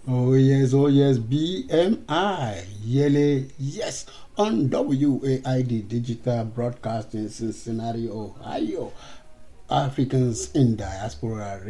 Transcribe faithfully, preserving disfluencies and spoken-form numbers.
Oh yes, oh yes, B M I, Yele, yes, on W A I D Digital Broadcasting, Cincinnati, Ohio. Africans in Diaspora